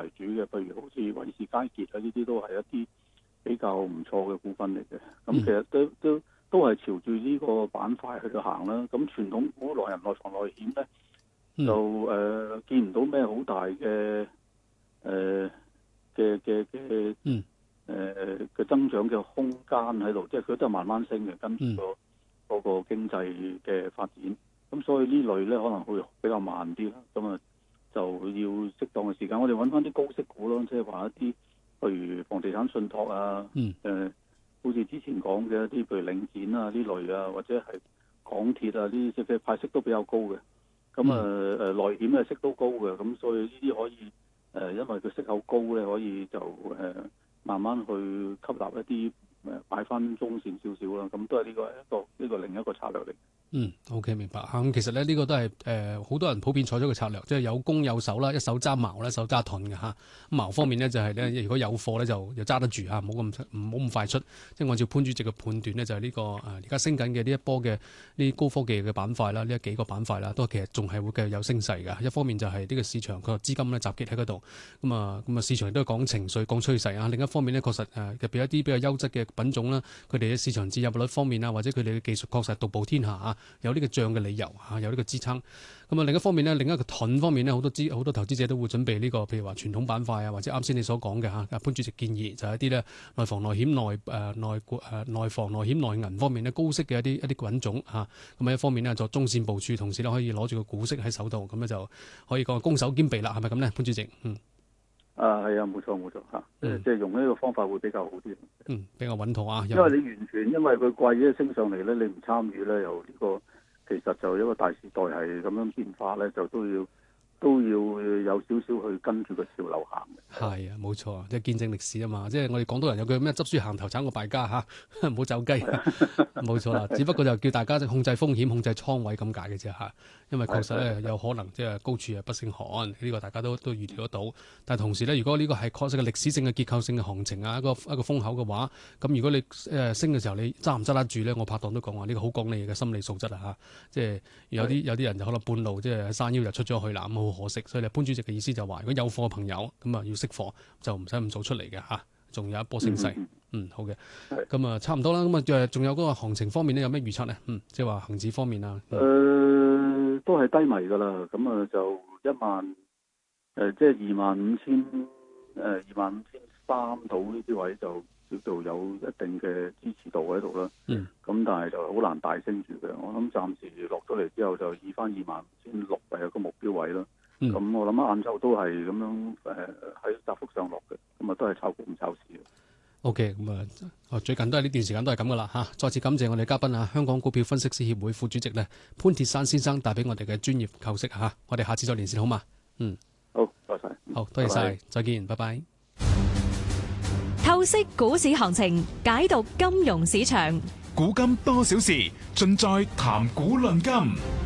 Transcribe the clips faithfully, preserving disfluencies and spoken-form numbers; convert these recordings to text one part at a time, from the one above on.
為主嘅，譬如好似偉仕佳傑啊，呢啲都係一啲比較唔錯嘅股份嚟嘅。咁其實都都都係朝住呢個板塊去到行啦。咁傳統股內銀內房內險咧，就誒、呃、見唔到咩好大嘅誒嘅嘅嘅誒嘅增長嘅空間喺度，即係佢都係慢慢升嘅，跟住個嗰個經濟嘅發展。咁所以呢類咧可能會比較慢啲啦。咁啊就要適當嘅時間，我哋揾翻啲高息股咯，即係話一啲譬如房地產信託啊，誒、嗯呃、好似之前講嘅一啲譬如領展啊呢類啊，或者係港鐵啊呢啲，即係派息都比較高嘅。咁啊誒內險嘅息都高嘅，咁所以呢啲可以誒、呃，因為佢息口高咧，可以就誒、呃、慢慢去吸納一啲誒擺翻中線少少啦。咁都係呢個一個呢、呢個另一個策略嚟。 嗯 ，OK 明白嚇。咁其實咧呢、呢個都係誒好多人普遍採取嘅策略，即係有攻有守啦，一手揸矛，一手揸盾嘅嚇。矛方面呢，就係、是、咧，如果有貨咧就又揸得住嚇，唔好咁唔好咁快出。即係按照潘主席嘅判斷呢，就係、是、呢、呢個誒而家升緊嘅呢一波嘅呢高科技嘅板塊啦，呢幾個板塊啦，都其實仲係會繼續有升勢嘅。一方面就係呢個市場個資金咧集結喺嗰度，咁啊咁啊市場都係講情緒、講趨勢啊。另一方面呢，確實誒入邊一啲比較優質嘅品種啦，佢哋嘅市場佔有率方面啊，或者佢哋嘅技術確實獨步天下啊，有呢個漲嘅理由嚇，有呢個支撐。咁啊另一方面呢，另一個盾方面呢，好多資好多投資者都會準備呢、這個，譬如話傳統板塊啊，或者啱先你所講嘅嚇，潘主席建議就係一啲咧內房內險內誒內誒內房內險內銀方面呢，高息嘅一啲一啲品種嚇。咁啊一方面呢，做中線部署，同時咧可以攞住個股息喺手度，咁咧就可以講攻守兼備啦，係咪咁呢？潘主席？嗯。 啊，係啊，冇錯冇錯嚇，嗯、即係用呢個方法會比較好啲。 嗯，比較穩妥啊。 因為你完全因為佢貴嘢升上嚟咧，你唔參與咧，又呢、這個其實就一個大時代係咁樣變化咧，就都要都要有少少去跟住個潮流行嘅。 係啊，冇錯，即係見證歷史啊嘛。即係我哋廣東人有句咩執輸行頭慘過敗家嚇，唔好走雞。冇錯啦，只不過就叫大家控制風險、控制倉位咁解嘅啫嚇。因為確實咧有可能即係高處不勝寒，呢、這個大家都都預料得到。但係同時咧，如果呢個係確實嘅歷史性嘅結構性嘅行情啊，一個一個風口嘅話，咁如果你誒升嘅時候你揸唔揸得住咧？我拍檔都講話呢個好講你嘅心理素質啊嚇。即係有啲有啲人就可能半路即係喺山腰就出咗去啦，咁好可惜。所以潘主席嘅意思就話，如果有貨嘅朋友咁啊要識貨，就唔使咁早出嚟嘅嚇。仲有一波升勢，嗯，嗯，好嘅，咁啊差唔多啦。咁啊誒，仲有嗰個行情方面咧，有咩預測咧？嗯，即係話恆指方面啊，誒、 嗯呃、都係低迷㗎啦。咁啊就一萬誒、呃，即係二萬五千誒二萬五千三到呢啲位就叫做有一定嘅支持度喺度啦。嗯，咁但係就好難大升住嘅。我諗暫時落咗嚟之後就以翻二萬五千六為一個目標位啦。咁、嗯、我諗晏晝都係咁樣誒喺窄幅上落嘅，咁啊都係炒股唔炒市嘅。 O K， 咁啊，最近都係呢段時間都係咁噶啦嚇。再次感謝我哋嘉賓啊，香港股票分析師協會副主席咧潘鐵珊先生帶俾我哋嘅專業構析嚇。我哋下次再連線好嘛？嗯， 好，多謝， 好多謝晒，再見，拜拜。 透析股市行情，解讀金融市場， 古今多少事，盡在談股論金。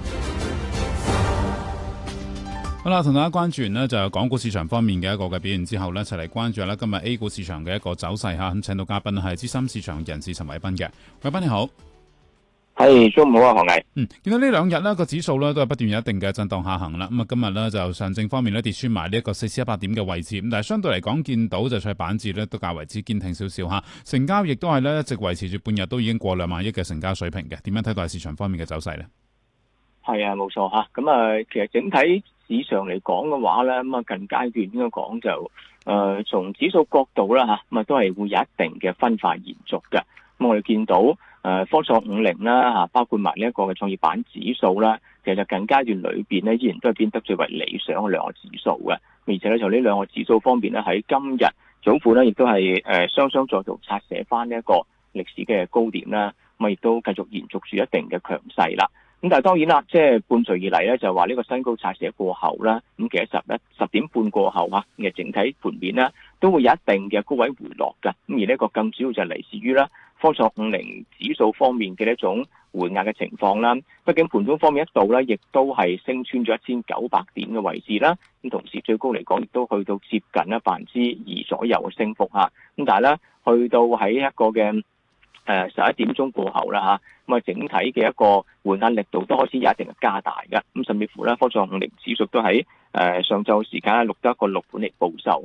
好啦，同大家關注完呢就港股市場方面嘅一個嘅表現之後呢，一齊嚟關注下今日 A 股市場嘅一個走勢吓。咁請到嘉賓係資深市場人士陳偉斌嘅，偉斌你好。 係，中午好啊，何毅。 嗯，見到呢兩日呢個指數呢都係不斷有一定嘅震盪下行啦。咁啊，今日呢就上證方面呢跌穿埋呢一個四千一百點嘅位置，咁但係相對嚟講見到就係板指呢都較為之堅挺少少吓，成交亦都係呢一直維持住半日都已經過兩萬億嘅成交水平嘅。點樣睇待市場方面嘅走勢呢？ 係啊，冇錯吓。咁啊，其實整體市場嚟講嘅話咧，咁啊近階段應該講就誒從指數角度啦吓，咁啊都係會有一定嘅分化延續嘅。咁我哋見到誒科創五零啦吓，包括埋呢一個嘅創業板指數啦，其實近階段裏邊咧依然都係變得最為理想嘅兩個指數嘅。而且咧就呢兩個指數方面咧喺今日早盤咧亦都係誒雙雙再度拆寫翻呢一個歷史嘅高點啦，咁啊亦都繼續延續住一定嘅強勢啦。咁但係當然啦，即係伴隨而嚟咧，就話呢個新高拆寫過後啦，咁其實十一十點半過後啊嘅整體盤面咧，都會有一定嘅高位回落㗎。咁而呢個更主要就係嚟自於啦科創五零指數方面嘅一種回壓嘅情況啦。畢竟盤中方面一度咧，亦都係升穿咗一千九百點嘅位置啦。咁同時最高嚟講，亦都去到接近咧百分之二左右嘅升幅嚇。咁但係咧，去到喺一個嘅誒十一點鐘過後啦嚇，咁啊整體嘅一個回壓力度都開始有一定嘅加大嘅，咁甚至乎咧科創五零指數都喺誒上晝時間咧錄得一個六盤嚟報收